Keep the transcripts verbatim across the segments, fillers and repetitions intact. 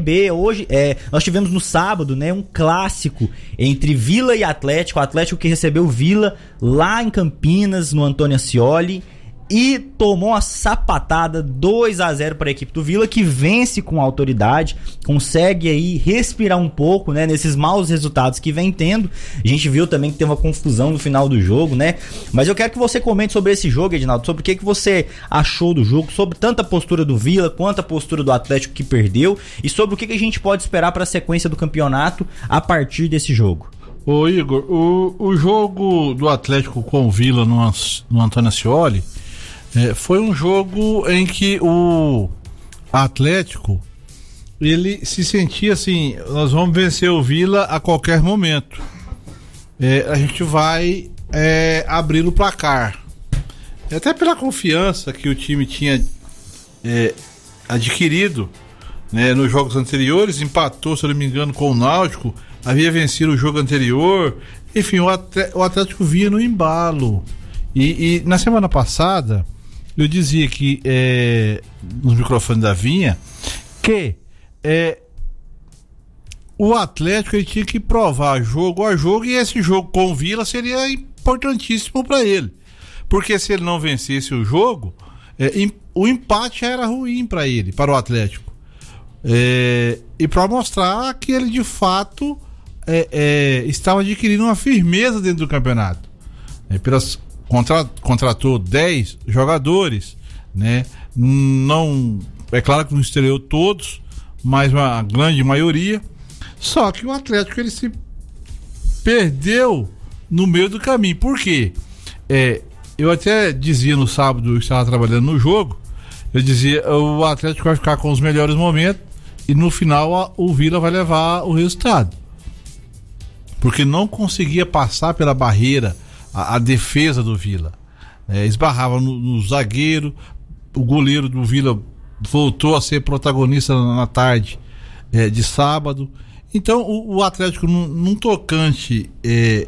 B. Hoje, é, nós tivemos no sábado, né, um clássico entre Vila e Atlético. O Atlético que recebeu o Vila lá em Campinas, no Antônio Ascioli, e tomou uma sapatada dois a zero para a equipe do Vila, que vence com autoridade, consegue aí respirar um pouco, né, nesses maus resultados que vem tendo. A gente viu também que teve uma confusão no final do jogo, né? Mas eu quero que você comente sobre esse jogo, Edinaldo, sobre o que, que você achou do jogo, sobre tanto a postura do Vila quanto a postura do Atlético que perdeu, e sobre o que, que a gente pode esperar para a sequência do campeonato a partir desse jogo. Ô Igor, o, o jogo do Atlético com o Vila no, no Antônio Ascioli É, foi um jogo em que o Atlético ele se sentia assim: nós vamos vencer o Vila a qualquer momento, é, a gente vai é, abrir o placar, até pela confiança que o time tinha é, adquirido, né, nos jogos anteriores. Empatou, se eu não me engano, com o Náutico, havia vencido o jogo anterior. Enfim, o Atlético, o Atlético vinha no embalo, e, e na semana passada eu dizia que é, nos microfones da Vinha que é, o Atlético ele tinha que provar jogo a jogo, e esse jogo com o Vila seria importantíssimo para ele, porque se ele não vencesse o jogo, é, o empate era ruim para ele, para o Atlético, é, e para mostrar que ele de fato é, é, estava adquirindo uma firmeza dentro do campeonato, é, pelas Contra, contratou dez jogadores, né? Não, é claro que não estreou todos, mas uma grande maioria. Só que o Atlético ele se perdeu no meio do caminho. Por quê? É, eu até dizia no sábado, eu estava trabalhando no jogo, eu dizia: o Atlético vai ficar com os melhores momentos e no final a, o Vila vai levar o resultado, porque não conseguia passar pela barreira A, a defesa do Vila, é, esbarrava no, no zagueiro. O goleiro do Vila voltou a ser protagonista na, na tarde é, de sábado. Então o, o Atlético num, num tocante é,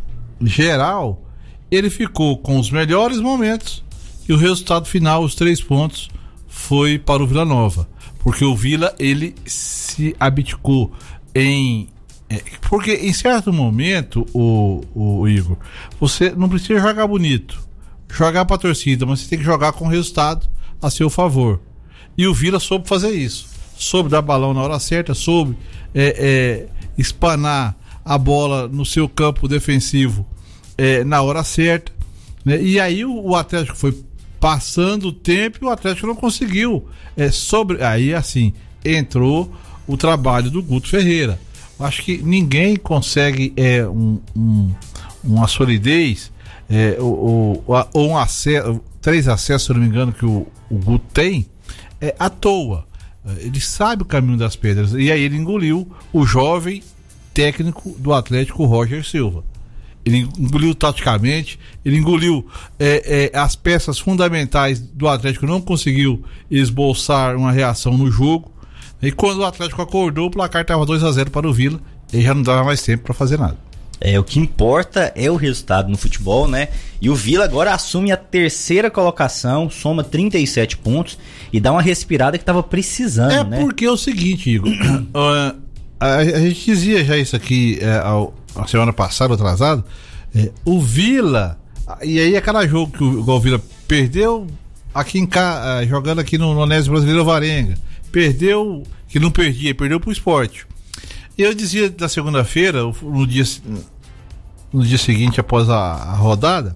geral, ele ficou com os melhores momentos, e o resultado final, os três pontos, foi para o Vila Nova, porque o Vila ele se abdicou em É, porque em certo momento, o, o Igor, você não precisa jogar bonito, jogar pra torcida, mas você tem que jogar com resultado a seu favor. E o Vila soube fazer isso, soube dar balão na hora certa, soube é, é, espanar a bola no seu campo defensivo é, na hora certa, né? E aí o, o Atlético foi passando o tempo e o Atlético não conseguiu é, sobre. Aí assim entrou o trabalho do Guto Ferreira. Acho que ninguém consegue é, um, um, uma solidez é, ou, ou, ou um acesso, três acessos, se não me engano, que o, o Guto tem é, à toa. Ele sabe o caminho das pedras, e aí ele engoliu o jovem técnico do Atlético, Roger Silva. Ele engoliu taticamente, ele engoliu é, é, as peças fundamentais do Atlético, não conseguiu esboçar uma reação no jogo. E quando o Atlético acordou, o placar estava dois a zero para o Vila, e já não dava mais tempo para fazer nada. É, o que importa é o resultado no futebol, né? E o Vila agora assume a terceira colocação, soma trinta e sete pontos e dá uma respirada que estava precisando, é, né? É porque é o seguinte, Igor, uh, a, a gente dizia já isso aqui é, a, a semana passada, atrasado, é, o Vila, e aí aquele jogo que o, o Vila perdeu aqui em cá, uh, jogando aqui no Onésio Brasileiro Varenga, perdeu, que não perdia, perdeu pro Sport. Eu dizia na segunda-feira, no dia, no dia seguinte após a, a rodada,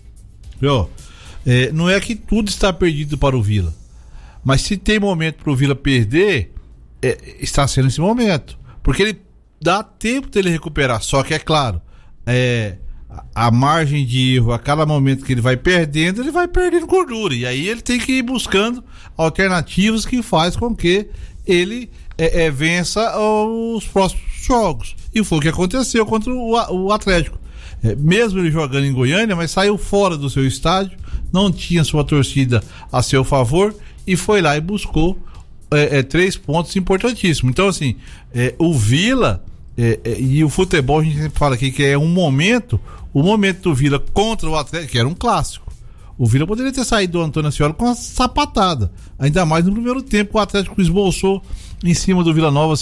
ó, é, não é que tudo está perdido para o Vila, mas se tem momento para o Vila perder, é, está sendo esse momento, porque ele dá tempo dele recuperar. Só que é claro, é, a, a margem de erro a cada momento que ele vai perdendo, ele vai perdendo gordura, e aí ele tem que ir buscando alternativas que faz com que ele é, é, vença os próximos jogos, e foi o que aconteceu contra o, o Atlético. É, mesmo ele jogando em Goiânia, mas saiu fora do seu estádio, não tinha sua torcida a seu favor, e foi lá e buscou é, é, três pontos importantíssimos. Então assim, é, o Vila é, é, e o futebol, a gente sempre fala aqui que é um momento, o momento do Vila contra o Atlético, que era um clássico. O Vila poderia ter saído do Antônio Ascioli com uma sapatada, ainda mais no primeiro tempo. O Atlético esbolçou em cima do Vila Nova